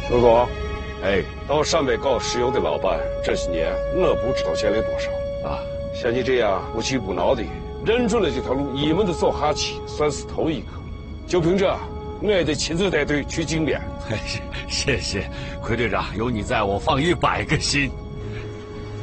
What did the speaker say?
陆总， 哎， 到上北搞石油的老板，这些年我不知道见了多少啊。 像你这样不屈不挠的，认准了这条路，一门的走下去，算是头一个。就凭这，我也得亲自带队去金边。 谢谢，奎队长，有你在我放100个心。